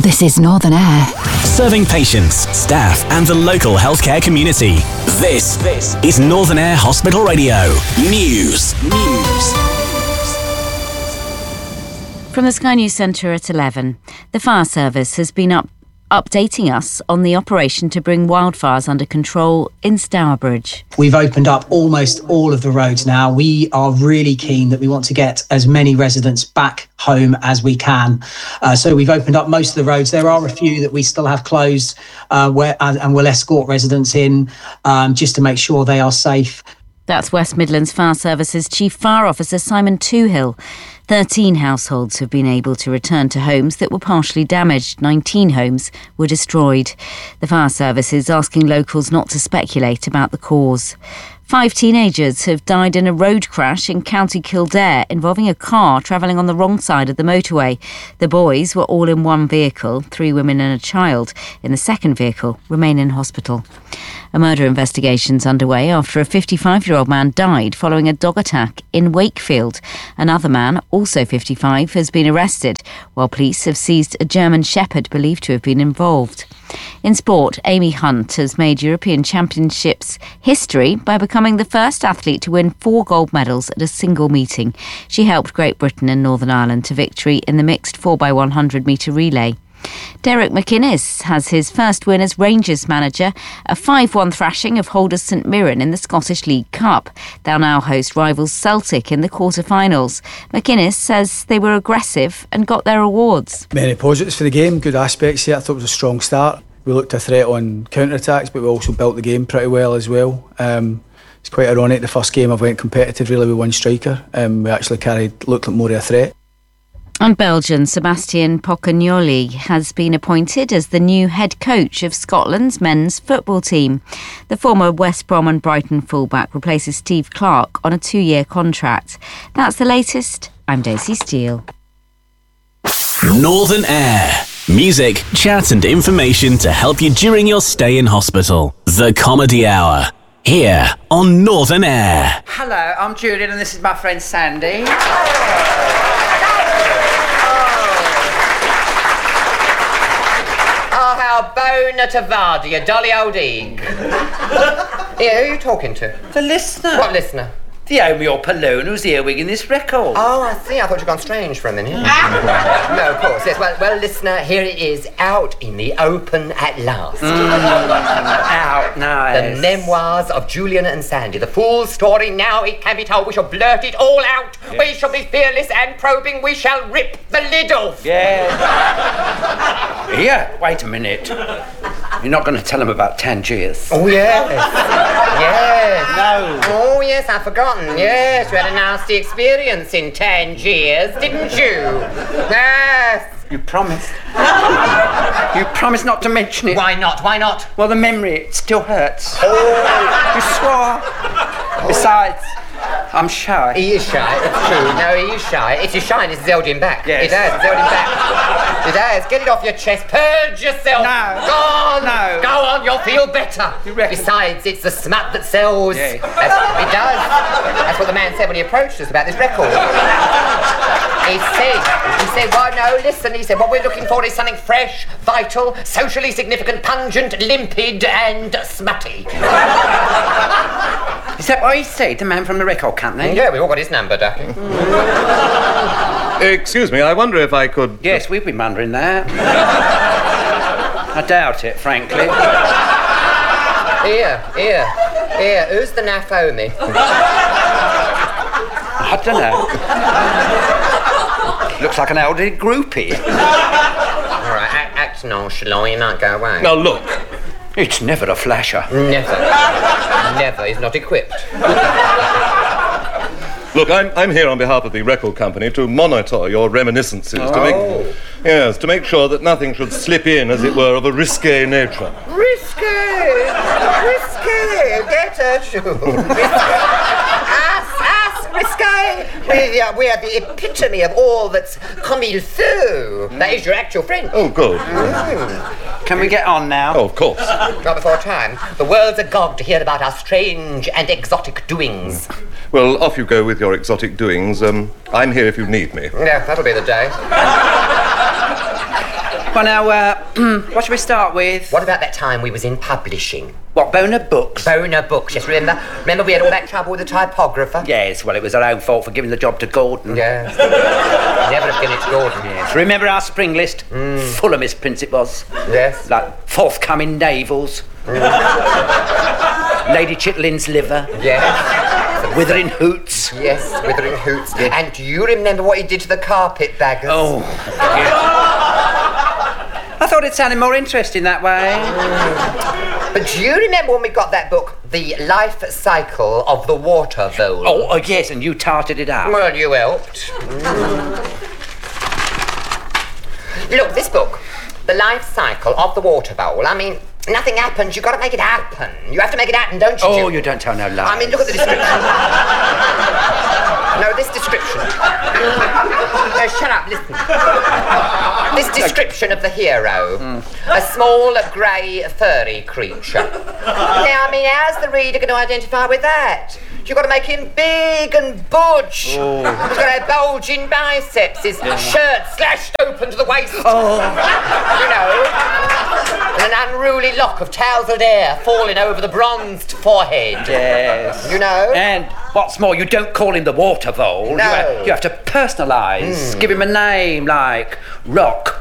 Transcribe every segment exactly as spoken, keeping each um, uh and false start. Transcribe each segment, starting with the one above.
This is Northern Air. Serving patients, staff and the local healthcare community. This, this is Northern Air Hospital Radio. News. News. From the Sky News Centre at eleven, the fire service has been up updating us on the operation to bring wildfires under control in Stourbridge. We've opened up almost all of the roads now. We are really keen that we want to get as many residents back home as we can. Uh, so we've opened up most of the roads. There are a few that we still have closed uh, where, and, and we'll escort residents in um, just to make sure they are safe. That's West Midlands Fire Service's Chief Fire Officer Simon Toohill. thirteen households have been able to return to homes that were partially damaged. nineteen homes were destroyed. The fire service is asking locals not to speculate about the cause. Five teenagers have died in a road crash in County Kildare involving a car travelling on the wrong side of the motorway. The boys were all in one vehicle, three women and a child in the second vehicle remain in hospital. A murder investigation's underway after a fifty-five-year-old man died following a dog attack in Wakefield. Another man, also fifty-five, has been arrested, while police have seized a German Shepherd believed to have been involved. In sport, Amy Hunt has made European Championships history by becoming the first athlete to win four gold medals at a single meeting. She helped Great Britain and Northern Ireland to victory in the mixed four by one hundred metre relay. Derek McInnes has his first win as Rangers manager, a five one thrashing of Holders St Mirren in the Scottish League Cup. They'll now host rivals Celtic in the quarter-finals. McInnes says they were aggressive and got their rewards. Many positives for the game, good aspects here. I thought it was a strong start. We looked a threat on counter-attacks, but we also built the game pretty well as well. Um, it's quite ironic, the first game I went competitive really with one striker. Um, we actually carried, looked like more of a threat. And Belgian Sebastian Pocagnoli has been appointed as the new head coach of Scotland's men's football team. The former West Brom and Brighton fullback replaces Steve Clarke on a two-year contract. That's the latest. I'm Daisy Steele. Northern Air. Music, chat and information to help you during your stay in hospital. The Comedy Hour. Here on Northern Air. Hello, I'm Julian and this is my friend Sandy. How bona Tavadia, Dolly O'Deeg. Yeah, who are you talking to? The listener. What listener? The Omeo Palone who's earwigging this record. Oh, I see. I thought you'd gone strange for a minute. No, of course. Yes, well, well, listener, here it is, out in the open at last. Mm. Out, nice. The memoirs of Julian and Sandy. The full story now it can be told. We shall blurt it all out. Yes. We shall be fearless and probing. We shall rip the lid off. Yeah. Here, wait a minute. You're not going to tell them about Tangiers? Oh, yes. Yes. No. Oh, yes, I've forgotten. Yes, you had a nasty experience in Tangiers, didn't you? Yes. You promised. You promised not to mention it. Why not? Why not? Well, the memory, it still hurts. Oh. You swore. Besides, I'm shy. He is shy, it's true. No, he is shy. It's his shyness has held him back. Yes. It has, it's held him back. It has. Get it off your chest. Purge yourself. No. Go on. No. Go on, you'll feel better. You reckon? Besides, it's the smut that sells. Yeah. That's, it does. That's what the man said when he approached us about this record. He said, he said, well, no, listen, he said, what we're looking for is something fresh, vital, socially significant, pungent, limpid, and smutty. Is that what he said, the man from the record company? Yeah, we all got his number, Ducky. Excuse me, I wonder if I could... Yes, we've been wondering that. I doubt it, frankly. Here, here, here, who's the Nafomi? I don't know. Looks like an elderly groupie. All right, act, act nonchalant, you might go away. Now, look. It's never a flasher. Never. Never. He's not equipped. Look, I'm, I'm here on behalf of the record company to monitor your reminiscences. Oh. To make, yes, to make sure that nothing should slip in, as it were, of a risque nature. Risque! Risque! Get a shoe. Risque! We are, we are the epitome of all that's comme il faut. That is your actual French. Oh, good. Mm. Can we get on now? Oh, of course. Not before time. The world's agog to hear about our strange and exotic doings. Well, off you go with your exotic doings. Um, I'm here if you need me. Yeah, that'll be the day. Well, now, uh, what should we start with? What about that time we was in publishing? What, Boner Books? Boner Books, yes, remember? Remember we had all that trouble with the typographer? Yes, well, it was our own fault for giving the job to Gordon. Yes. Never have given it to Gordon. Yes. Remember our spring list? Mm. Full of misprints it was. Yes. Like forthcoming navels. Mm. Lady Chitlin's liver. Yes. Withering Hoots. Yes, Withering Hoots. Yeah. And do you remember what he did to the carpetbaggers? Oh, yes. I thought it sounded more interesting that way. Mm. But do you remember when we got that book, The Life Cycle of the Water Vole? Oh, uh, yes, and you tarted it up. Well, you helped. Mm. Look, this book, The Life Cycle of the Water Vole, I mean, nothing happens, you've got to make it happen. You have to make it happen, don't you? Oh, Jim? you don't tell no lies. I mean, look at the description. No, this description. No, shut up, listen. This description of the hero. Mm. A small, grey, furry creature. Now, I mean, how's the reader going to identify with that? You've got to make him big and butch. Oh. He's got to have bulging biceps, his yeah. shirt slashed open to the waist. Oh. You know. And an unruly lock of tousled hair falling over the bronzed forehead. Yes. You know? And what's more, you don't call him the water vole. No. You have, you have to personalise. Mm. Give him a name like Rock.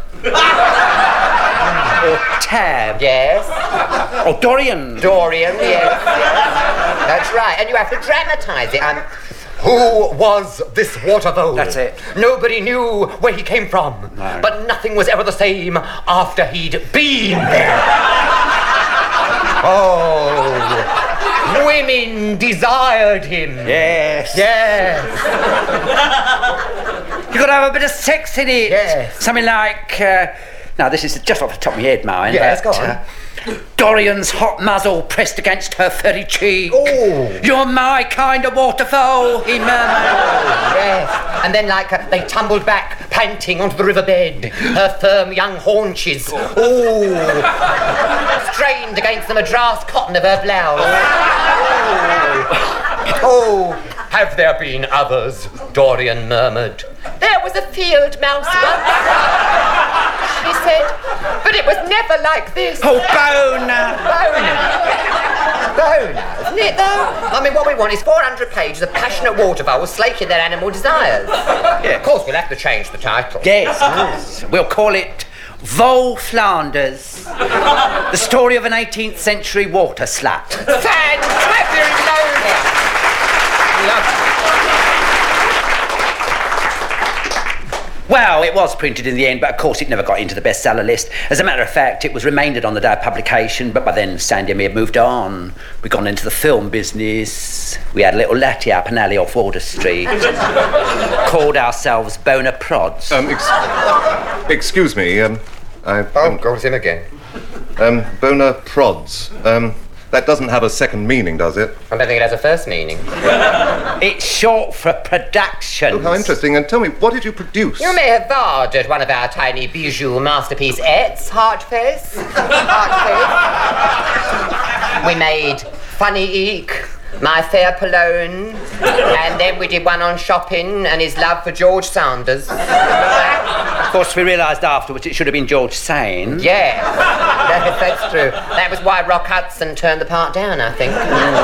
Or Tab. Yes. Or Dorian. Dorian, yes. yes. That's right. And you have to dramatise it. Um, who was this water vole? That's it. Nobody knew where he came from. No. But nothing was ever the same after he'd been there. Oh. Women desired him. Yes. Yes. You've got to have a bit of sex in it. Yes. Something like... Uh, now, this is just off the top of my head, mind. Yes, but, go on. Uh, Dorian's hot muzzle pressed against her furry cheek. Oh. You're my kind of waterfall, he murmured. Oh, yes. And then, like, uh, they tumbled back, panting onto the riverbed. Her firm young haunches. Oh. Strained against the madras cotton of her blouse. Oh. Oh. Have there been others? Dorian murmured. There was a field mouse once, she said, but it was never like this. Oh, Boner! Boner! Boner, isn't it, though? I mean, what we want is four hundred pages of passionate water voles slaking their animal desires. Yeah. Of course, we'll have to change the title. Yes, mm. We'll call it Vole Flanders. The story of an eighteenth century water slut. Fantabulous! Well, it was printed in the end, but of course it never got into the bestseller list. As a matter of fact, it was remaindered on the day of publication, but by then Sandy and me had moved on. We'd gone into the film business. We had a little latte up an alley off Wardour Street. Called ourselves Boner Prods. Um, ex- excuse me, um, I... Um, oh, God, it's him again. Um, Boner Prods. Um... That doesn't have a second meaning, does it? I don't think it has a first meaning. It's short for productions. Oh, how interesting. And tell me, what did you produce? You may have ordered one of our tiny bijou masterpiece ettes, Heartface. Heartface. We made Funny Eek, My Fair Pallone, and then we did one on shopping and his love for George Sanders. Of course, we realised afterwards it should have been George Sane. Yeah, that, that's true. That was why Rock Hudson turned the part down, I think.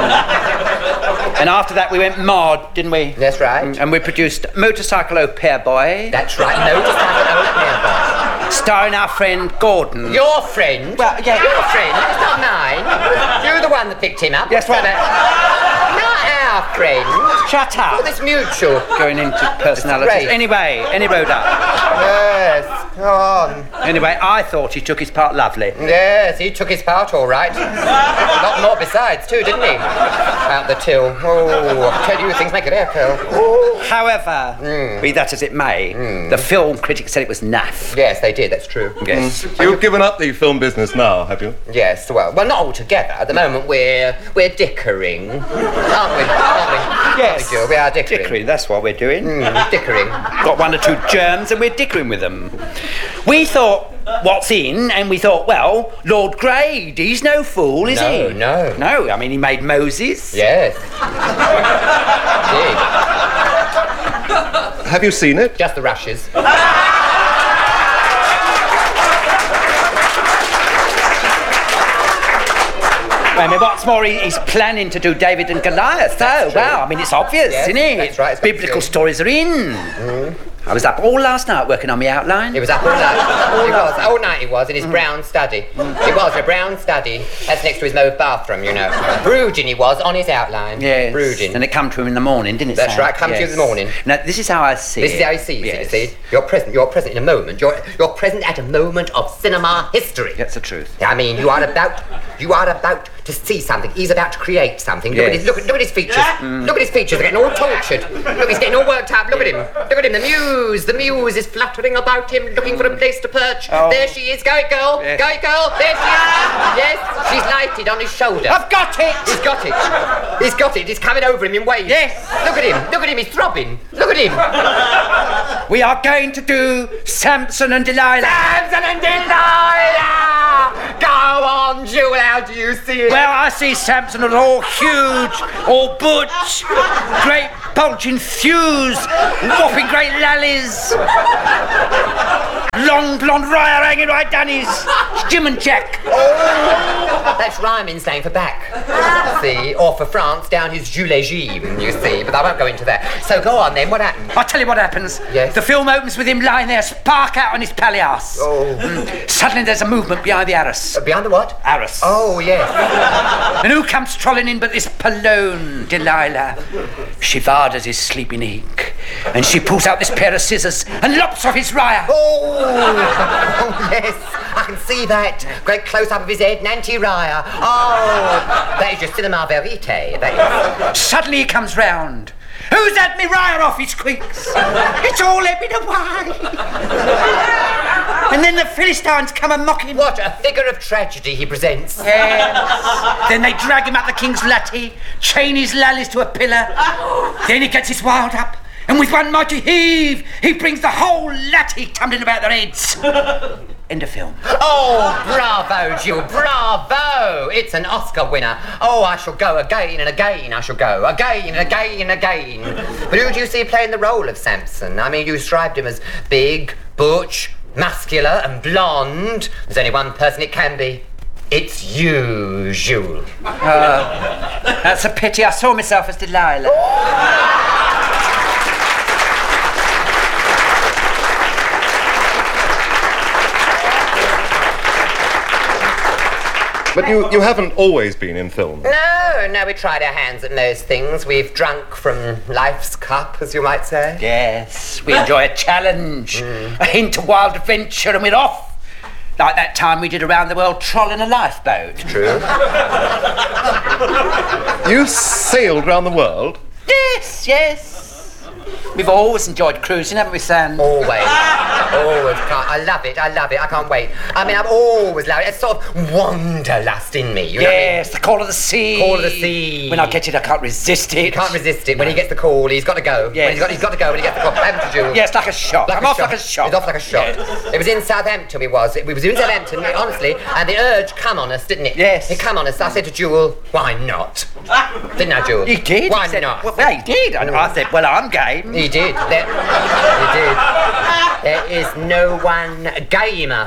Mm. And after that we went mod, didn't we? That's right. And we produced Motorcycle Au Pair Boy. That's right, Motorcycle Au Pair Boy. Starring our friend Gordon. Your friend? Well, yeah. Your friend, it's not mine. You're the one that picked him up. Yes, right. Not our friend. Shut up. Oh, this mutual. Going into personalities. Anyway, any road up. Yes, go on. Anyway, I thought he took his part lovely. Yes, he took his part all right. A lot more besides, too, didn't he? Out the till. Oh, I tell you, things make it echo. However, mm. be that as it may, mm. the film critics said it was naff. Yes, they did, that's true. Yes. Mm. You've given up the film business now, have you? Yes, well, well, not altogether. At the moment, we're we're dickering, aren't we? Aren't we? Yes. We, do. we are dickering. Dickering, that's what we're doing. Mm, dickering. Got one or two germs and we're dickering with them. We thought, what's in? And we thought, well, Lord Grade, he's no fool, is no, he? No, no. I mean, he made Moses. Yes. Have you seen it? Just the rushes. I mean, what's more, he, he's planning to do David and Goliath. So, well, I mean, it's obvious, Yes, isn't it? that's right, it's Biblical true. stories are in. Mm. I was up all last night working on my outline. It was up all night. It was all night. It was in his brown study. It was a brown study. That's next to his mauve bathroom, you know. Brooding he was on his outline. Yes. Brooding. And it come to him in the morning, didn't it? That's Sam? right, come to you in the morning. Now, this is how I see This it. is how he sees Yes. it, you see. You're present. You're present in a moment. You're you're present at a moment of cinema history. That's the truth. I mean, you are about you are about to see something. He's about to create something. Look at Yes. his look, at- look at his features. Look at his features. They're getting all tortured. Look, he's getting all worked up. Look at him. Look at him. The muse. The muse is fluttering about him, looking for a place to perch. Oh. There she is. Go it, girl. Yes. Go it, girl. There she is. Yes, she's lighted on his shoulder. I've got it! He's got it. He's got it. He's coming over him in waves. Yes. Look at him. Look at him. He's throbbing. Look at him. We are going to do Samson and Delilah. Samson and Delilah! Go on, Jewel. How do you see it? Well, I see Samson as all huge, all butch, great bulging thews, whopping great lallies, long blonde raya hanging right down his Jim and Jack. That's rhyming slang for back. See, or for France, down his Julegime, you see. But I won't go into that. So go on then. What happened? I'll tell you what happens. Yes. The film opens with him lying there, spark out on his palliasse. Oh. Mm. Suddenly there's a movement behind the arras. Uh, Behind the what? Arras. Oh yes. And who comes trolling in but this Palone, Delilah? She varders his sleeping ink, and she pulls out this pair of scissors and lops off his raya. Oh. Oh yes. I can see that. Great close up of his head, Nancy Raya. Oh, that is just cinema verite. That is. Suddenly he comes round. Who's had me raya off, he squeaks. It's all ebbing away. And then the Philistines come a mocking. What a figure of tragedy he presents. Yes. Then they drag him up the king's latte, chain his lallies to a pillar. Then he gets his wild up, and with one mighty heave, he brings the whole latte tumbling about their heads. End of film. Oh, bravo, Jill, bravo! It's an Oscar winner. Oh, I shall go again and again, I shall go. Again and again and again. But who do you see playing the role of Samson? I mean, you described him as big, butch, muscular and blonde. There's only one person it can be. It's you, Jules. Uh, that's a pity. I saw myself as Delilah. But you, you haven't always been in film. No, no, we tried our hands at most things. We've drunk from life's cup, as you might say. Yes, we enjoy a challenge, a hint of wild adventure, and we're off. Like that time we did around the world trolling a lifeboat. True. You sailed round the world? Yes, yes. We've always enjoyed cruising, haven't we, Sam? Always. Always. Can't, I love it. I love it. I can't wait. I mean, I've always loved it. It's sort of wanderlust in me. You know what I mean? Yes, the call of the sea. Call of the sea. When I get it, I can't resist it. You can't resist it. When he gets the call, he's got to go. Yes. When he's got, he's got to go when he gets the call. Haven't you, Jules? Yes, like a shot. Like I'm a off shot. like a shot. He's off like a shot. Yes. It was in Southampton, we was. It, we was in Southampton, honestly, and the urge come on us, didn't it? Yes. It come on us. I said to Jewel, why not? Didn't I, Jewel? He did. Why he said, not? Well, he did. And I said, well, I'm game. He did. There, he did. There is no one gamer.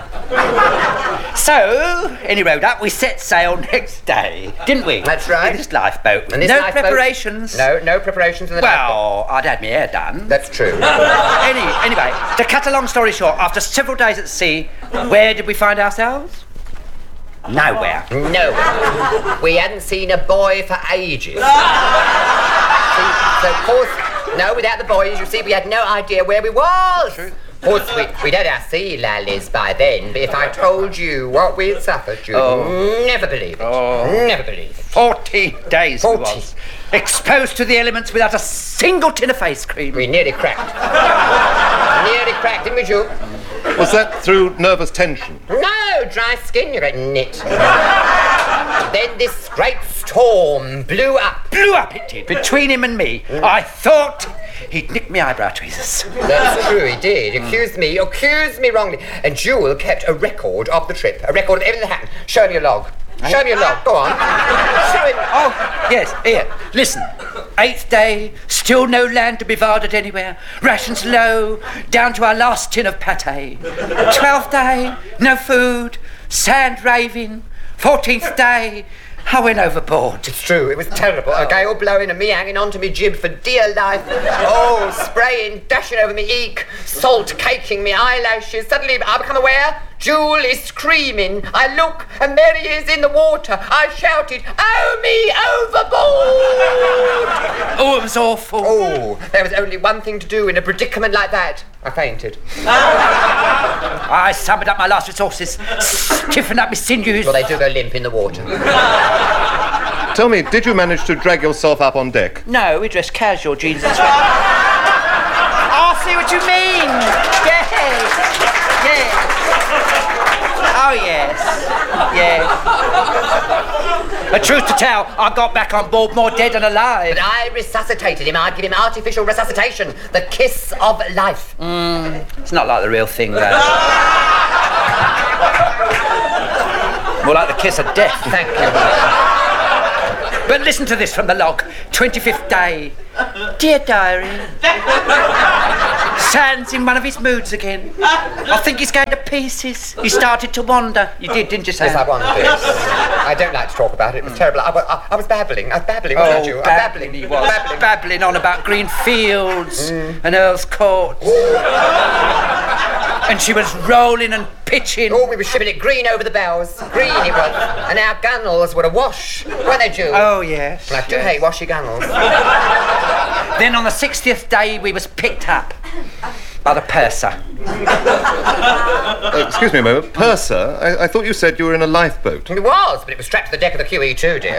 So, any road up, we set sail next day, didn't we? That's right. In this lifeboat. And this no lifeboat- preparations. No, no preparations in the lifeboat. Well, I'd had my hair done. That's true. Any, anyway, to cut a long story short, after several days at sea, where did we find ourselves? Nowhere. No. We hadn't seen a boy for ages. See, so, of course, no, without the boys, you see, we had no idea where we was. True. Of course, we, we'd had our sea lallies by then, but if I told you what we'd suffered, you'd Oh. never believe it. Oh. Never believe it. Forty days we Forty. was. Exposed to the elements without a single tin of face cream. We nearly cracked. Nearly cracked, didn't we, Jules? Was that through nervous tension? No, dry skin, you got nit. Then this great storm blew up. Blew up, it did. Between him and me, I thought he'd nicked me eyebrow tweezers. That's true, he did. Accused me, accused me wrongly. And Jewel kept a record of the trip, a record of everything that happened. Show me your log. Show me your log. Go on. Show him. Oh, yes, here. Listen. Eighth day, still no land to be varded anywhere. Rations low, down to our last tin of pate. Twelfth day, no food, sand raving. Fourteenth day, I went overboard. It's true, it was terrible. A gale blowing and me hanging onto me jib for dear life. Oh, spraying, dashing over me eek, salt caking me eyelashes. Suddenly I become aware Jewel is screaming. I look, and there he is in the water. I shouted, "Oh, me overboard!" Oh, it was awful. Oh, there was only one thing to do in a predicament like that. I fainted. I summoned up my last resources, stiffened up my sinews. Well, they do go limp in the water. Tell me, did you manage to drag yourself up on deck? No, we dressed casual, jeans and sweat. I see what you mean. Yes. Yes. Oh, yes. Yes. The truth to tell, I got back on board more dead than alive. But I resuscitated him. I'd give him artificial resuscitation. The kiss of life. Mm, it's not like the real thing, though. More like the kiss of death. Thank you. But listen to this from the log. twenty-fifth day. Dear diary. Sand's in one of his moods again. I think he's going to pieces. He started to wander. You did, didn't you, Sam? Yes, I wandered. I don't like to talk about it. It was terrible. I, I, I was babbling. I was babbling, wasn't Oh, you? I was babbling, babbling. he was. Babbling. Babbling on about green fields and Earl's Court. And she was rolling and pitching. Oh, we were shipping it green over the bows. Green it was. And our gunnels were awash. Weren't they, Jules? Oh, yes. And I do yes. hate washy gunnels. Then on the sixtieth day, we was picked up by the purser. Uh, excuse me a moment. Purser? I, I thought you said you were in a lifeboat. It was, but it was strapped to the deck of the Q E two, dear.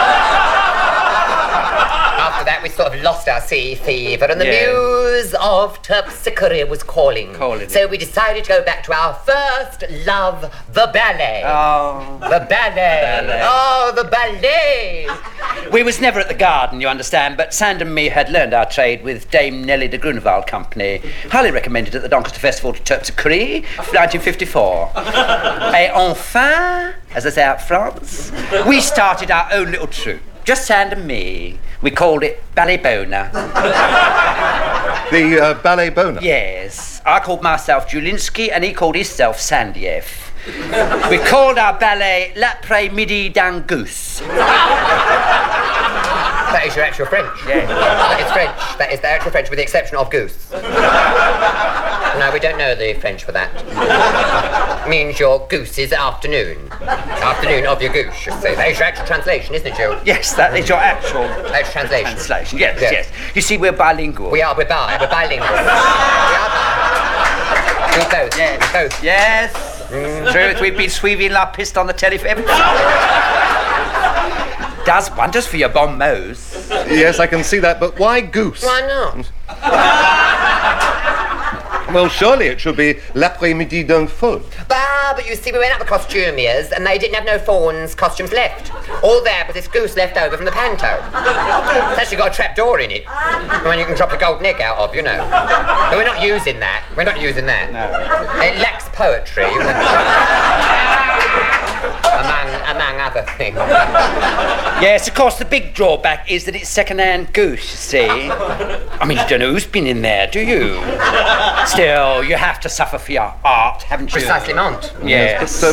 After that, we sort of lost our sea fever, and the Yeah. muse of Terpsichore was calling. Calling. So we decided to go back to our first love, the ballet. Oh. The ballet. Ballet. Oh, the ballet. We was never at the garden, you understand, but Sand and me had learned our trade with Dame Nellie de Grunewald Company. Highly recommended at the Doncaster Festival to Terpsichore, nineteen fifty-four. Et enfin, as I say out France, we started our own little troupe. Just Sand and me. We called it Ballet Bona. The uh, Ballet Bona? Yes. I called myself Julinski and he called himself Sandieff. We called our ballet L'après-midi d'un goose. That is your actual French. Yeah. That is French. That is the actual French, with the exception of goose. No, we don't know the French for that. It means your goose is afternoon. Afternoon of your goose, you see. That is your actual translation, isn't it, Joe? Yes, that is your actual That's translation. translation. Yes, Yes. yes. You see, we're bilingual. We are, we're bi, we're bilingual. We are bi. We both, Yes. we both. Yes. Truth, we've been sweeping la piste on the telly for everything. Does wonders for your bon mots. Yes, I can see that, but why goose? Why not? Well, surely it should be L'après-midi d'un faune. Bah, but you see, we went up the costumiers and they didn't have no fawns costumes left. All there was this goose left over from the panto. It's actually got a trap door in it. The one you can drop a golden egg out of, you know. But we're not using that. We're not using that. No. It lacks poetry. among, among other things. Yes, of course, the big drawback is that it's second-hand goose, you see. I mean, you don't know who's been in there, do you? Still, you have to suffer for your art, haven't you? Precisely, Mont. Yes. So,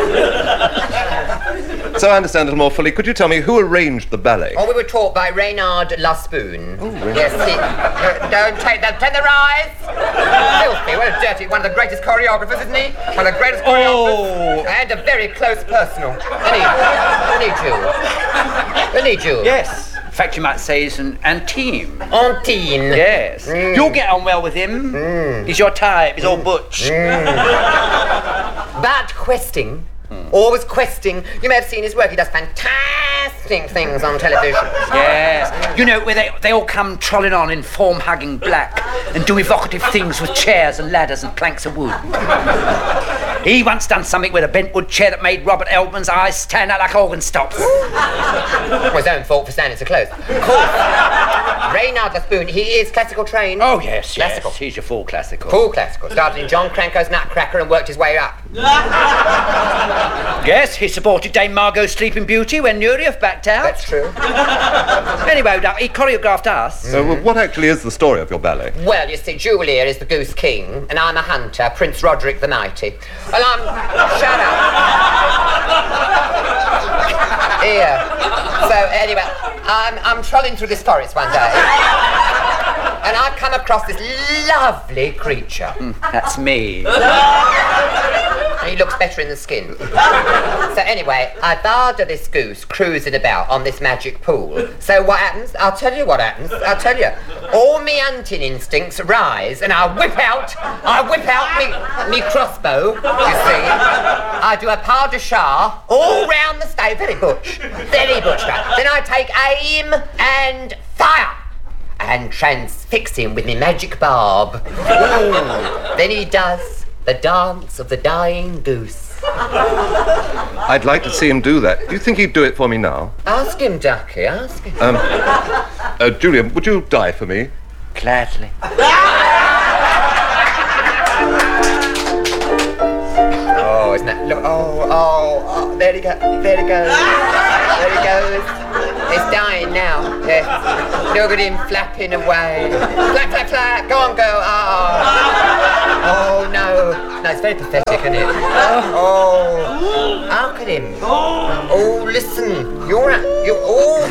so I understand a little more fully. Could you tell me who arranged the ballet? Oh, we were taught by Reynard Laspoon. Oh, really? Yes, he... Uh, don't take that. Take the rise! Filthy. What a dirty... One of the greatest choreographers, isn't he? One of the greatest choreographers. Oh. And a very close personal. Isn't he? Isn't he, Jules? Isn't he, Jules? Yes. In fact, you might say he's an intime. Antine. Yes. Mm. You'll get on well with him. Mm. He's your type. He's all butch. Mm. Bad questing. Mm. Always questing. You may have seen his work. He does fantastic things on television. Yes. You know, where they, they all come trolling on in form-hugging black and do evocative things with chairs and ladders and planks of wood. He once done something with a bentwood chair that made Robert Eltman's eyes stand out like organ stops. Well, his own fault for standing so close. Of course, Reynard Laspoon, he is classical trained. Oh, yes, Classical. yes. He's your full classical. Full classical. Started in John Cranko's Nutcracker and worked his way up. Yes, he supported Dame Margot's Sleeping Beauty when Nureyev backed out. That's true. Anyway, he choreographed us. So, uh, what actually is the story of your ballet? Well, you see, Julia is the Goose King, and I'm a hunter, Prince Roderick the Mighty. Well, I'm... Shut up. Here. So, anyway, I'm, I'm trolling through this forest one day, and I come across this lovely creature. Mm, that's me. He looks better in the skin. So anyway, I barter this goose cruising about on this magic pool. So what happens? I'll tell you what happens. I'll tell you. All me hunting instincts rise, and I whip out, I whip out me, me crossbow, you see. I do a pas de chat all round the state, very butch, very butch. Then I take aim and fire. And transfix him with me magic barb. Ooh. Then he does the dance of the dying goose. I'd like to see him do that. Do you think he'd do it for me now? Ask him, Ducky, ask him. Um, uh, Julian, would you die for me? Gladly. Oh, isn't that... Look, oh, oh, oh, there he goes, there he goes, there he goes. It's dying now, yes. Look at him flapping away. Flap, flap, flap, go on, go, oh. Oh, no. No, it's very pathetic, isn't it? Oh, look at him. Oh, listen, you're at, you're, oh.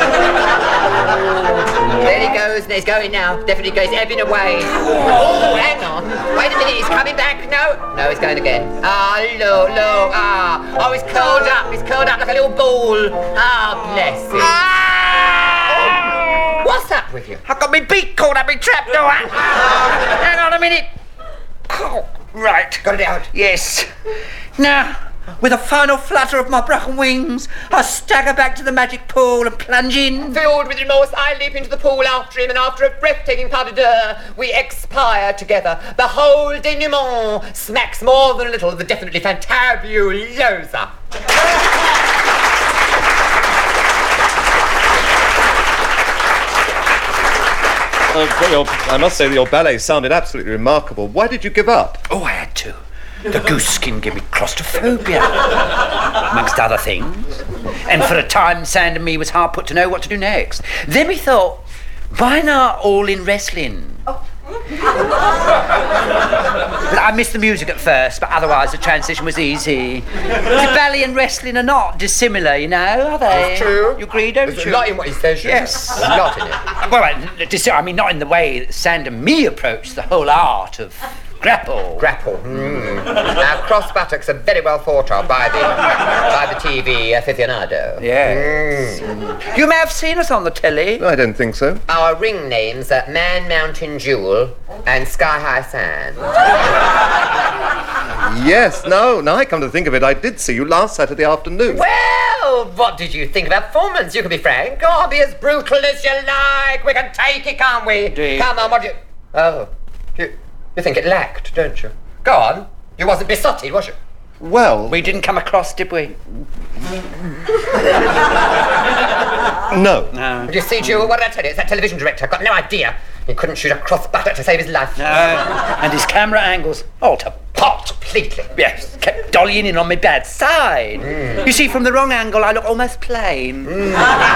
There he goes, he's going now. Definitely goes ebbing away. Oh, hang on. Wait a minute, he's coming back. No, no, he's going again. Ah, look, look, ah. Oh, he's curled up, he's curled up like a little ball. Ah, bless him. Ah! Oh, what's up with you? I've got my beak caught up in trapdoor. Hang on a minute. Oh, right. Got it out? Yes. Now, with a final flutter of my broken wings, I stagger back to the magic pool and plunge in. Filled with remorse, I leap into the pool after him, and after a breathtaking pas de deux, we expire together. The whole denouement smacks more than a little of the definitely fantabulosa. Uh, well, your, I must say that your ballet sounded absolutely remarkable. Why did you give up? Oh, I had to. The goose skin gave me claustrophobia, amongst other things. And for a time, Sand and me was hard put to know what to do next. Then we thought, why not all in wrestling? Oh. I missed the music at first, but otherwise the transition was easy. The ballet and wrestling are not dissimilar, you know, are they? That's true. You agree, don't There's you? a lot in what he says. Yes. There's a lot in it. Well, I, I mean, not in the way that Sand and me approach the whole art of grapple. Grapple. Mm. Now, cross buttocks are very well thought of by the by the T V aficionado. Yes. Mm. You may have seen us on the telly. I don't think so. Our ring names are Man Mountain Jewel and Sky High Sand. Yes, no, now I come to think of it, I did see you last Saturday afternoon. Well, what did you think of our performance? You can be frank, or be as brutal as you like. We can take it, can't we? Indeed. Come on, what do you... Oh, you, you think it lacked, don't you? Go on. You wasn't besotted, was you? Well... We didn't come across, did we? No. No. Did you see, Jewel? What did I tell you? It's that television director. I've got no idea. He couldn't shoot a cross buttock to save his life. No. And his camera angles, oh, to pot. Completely. Yes, kept dollying in on my bad side. Mm. You see, from the wrong angle, I look almost plain. Mm.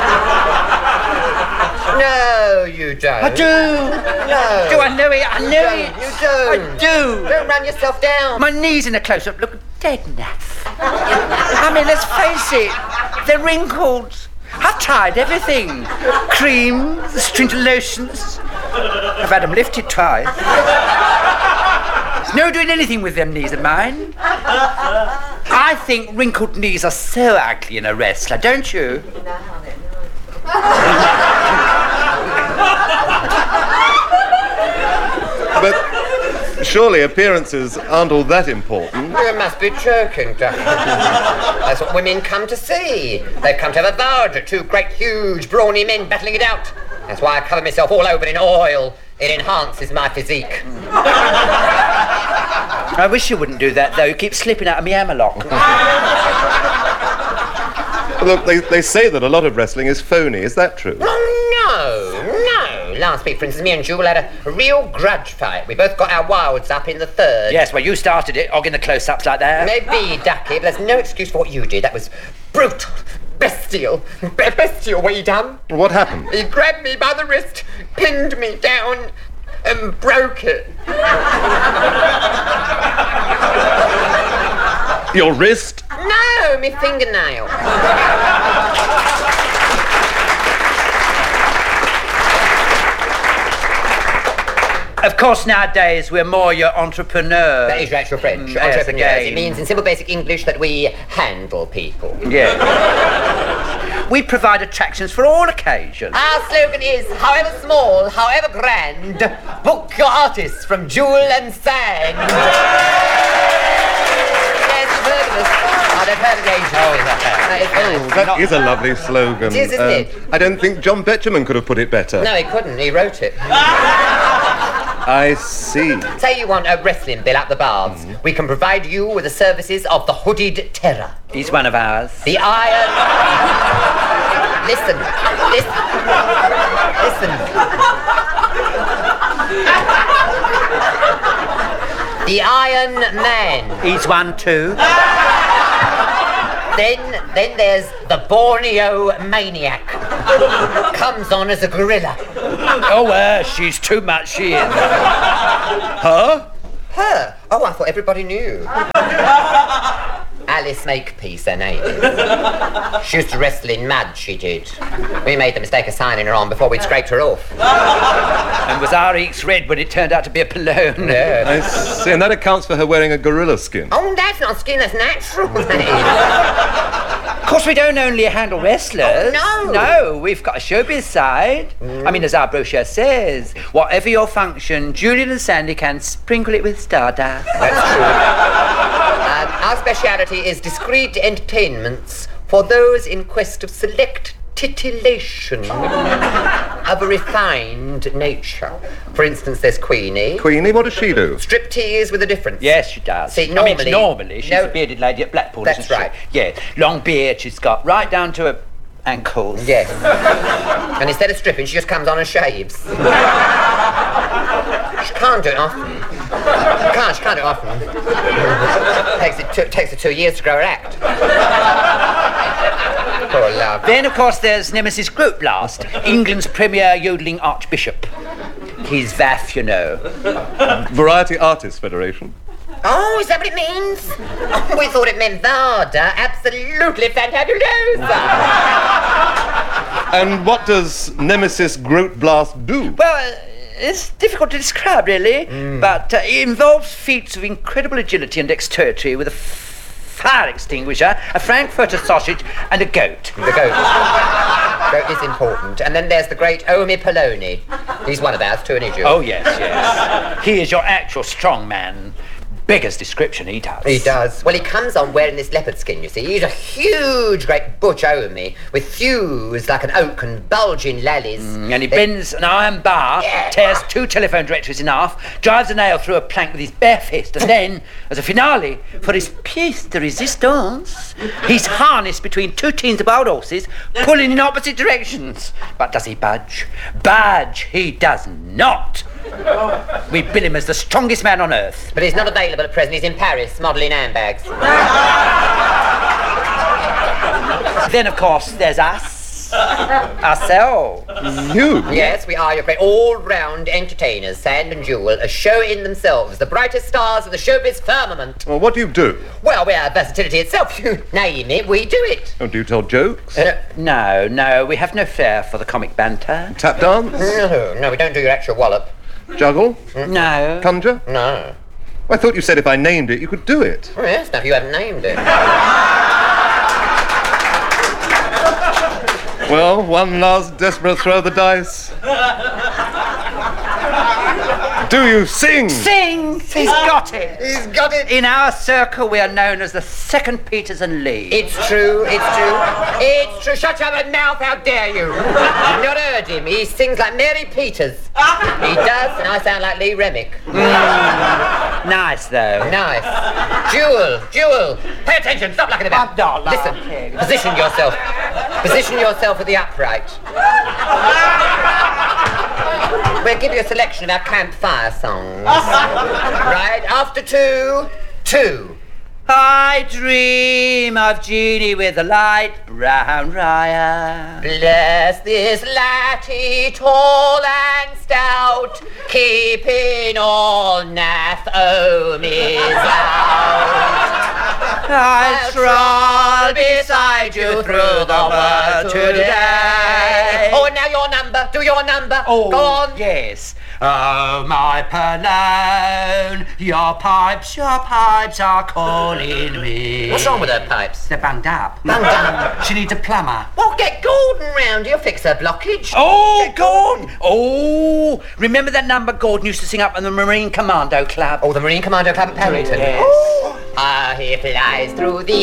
No, you don't. I do. No. Do I know it? I You know don't. it. You don't. I do. Don't run yourself down. My knees in a close-up look dead naff. I mean, let's face it, they're wrinkled. I've tried everything. Creams, string lotions. I've had them lifted twice. There's no doing anything with them knees of mine. I think wrinkled knees are so ugly in a wrestler, don't you? But surely appearances aren't all that important. You must be joking, Ducky. That's what women come to see. They've come to have a barge at two great, huge, brawny men battling it out. That's why I cover myself all over in oil. It enhances my physique. I wish you wouldn't do that, though. You keep slipping out of me hammerlock. Look, they, they say that a lot of wrestling is phony. Is that true? Oh, no, no. Last week, for instance, me and Jewel had a, a real grudge fight. We both got our wilds up in the third. Yes, well, you started it, hogging the close-ups like that. Maybe, Ducky, but there's no excuse for what you did. That was brutal, bestial. Be- bestial what he done. What happened? He grabbed me by the wrist, pinned me down, and broke it. Your wrist? No, me fingernail. Of course, nowadays we're more your entrepreneurs. That is your actual French. Mm, yes, Entrepreneurs. again. It means in simple basic English that we handle people. Yeah. We provide attractions for all occasions. Our slogan is, however small, however grand, book your artists from Jewel and Sand. Yes, you've heard of us. I'd have heard of the agency. That is nice. That is a lovely slogan. It is, isn't Um, it? I don't think John Betjeman could have put it better. No, he couldn't. He wrote it. I see. Say you want a wrestling bill at the baths. We can provide you with the services of the Hooded Terror. He's one of ours. The Iron... Listen. Listen. Listen. The Iron Man. He's one too. Then, then there's the Borneo Maniac. Comes on as a gorilla. Oh, uh, she's too much, she is. Huh? Her? Oh, I thought everybody knew. Alice Makepeace, her name. She used to wrestle in mud, she did. We made the mistake of signing her on before we'd scraped her off. And was our eeks red when it turned out to be a balloon? Yeah. I see. And that accounts for her wearing a gorilla skin. Oh, that's not skin, that's natural, that Of course, we don't only handle wrestlers. Oh, no. No, we've got a showbiz side. I mean, as our brochure says, whatever your function, Julian and Sandy can sprinkle it with stardust. That's true. Uh, our speciality is discreet entertainments for those in quest of select titillation of a refined nature. For instance, there's Queenie. Queenie, what does she do? Striptease with a difference. Yes, she does. See, I normally... mean, normally, she's no, a bearded lady at Blackpool, That's isn't she? right. Yeah, long beard she's got, right down to her ankles. Yes. And instead of stripping, she just comes on and shaves. She can't do it often. She can't, she can't do it often. takes, it two, takes her two years to grow her act. Poor love. Then, of course, there's Nemesis Groot last, England's premier yodeling archbishop. He's V A F, you know. Variety Artists Federation. Oh, is that what it means? Oh, we thought it meant Vada. Absolutely fantabulosa. And what does Nemesis Groot Blast do? Well, it's difficult to describe, really, but uh, it involves feats of incredible agility and dexterity with a f- fire extinguisher, a frankfurter sausage, and a goat. The goat. Goat is important. And then there's the great Omi Poloni. He's one of ours too, isn't he, Jules? Oh, yes, yes. He is your actual strong man. Beggar's description, he does. He does. Well, he comes on wearing this leopard skin, you see. He's a huge, great butch Omi with thews like an oak and bulging lallies. Mm, and he bends an iron bar, Yeah. tears two telephone directories in half, drives a nail through a plank with his bare fist, and then, as a finale, for his pièce de résistance, he's harnessed between two teams of wild horses, pulling in opposite directions. But does he budge? Budge, he does not. We bill him as the strongest man on earth. But he's not available at present. He's in Paris, modelling handbags. Then, of course, there's us. Ourselves. You? Yes, we are your great all-round entertainers. Sand and Jewel are showing themselves, the brightest stars of the showbiz firmament. Well, what do you do? Well, we are versatility itself. You name it, we do it. Oh, do you tell jokes? Uh, No, no, we have no flair for the comic banter. Tap dance? no, no, we don't do your actual wallop. Juggle? No. Conjure? No. I thought you said if I named it, you could do it. Oh, yes, now if you haven't named it. Well, one last desperate throw of the dice. Do you sing? Sing! He's got it. He's got it. In our circle, we are known as the Second Peters and Lee. It's true, it's true. It's true. Shut your mouth, how dare you? You've not heard him. He sings like Mary Peters. He does, and I sound like Lee Remick. Nice, though. Nice. Jewel, Jewel, pay attention. Stop laughing about. I'm not Listen, laughing. position yourself. Position yourself at the upright. We'll give you a selection of our campfire songs. Right, after two, two. I dream of Jeannie with a light brown raya. Bless this laddie, tall and stout, keeping all Nathomies out. I'll stroll beside you through the world today. Oh, and now your number. Do your your number. Oh, Go on. yes. Oh, my Pallone, your pipes, your pipes are calling me. What's wrong with her pipes? They're bunged up. Bunged up. She needs a plumber. Well, get Gordon round. He'll fix her blockage. Oh, Gordon! Oh, remember that number Gordon used to sing up in the Marine Commando Club? Oh, the Marine Commando Club at Paddington. Yes. Oh. Ah, he flies through the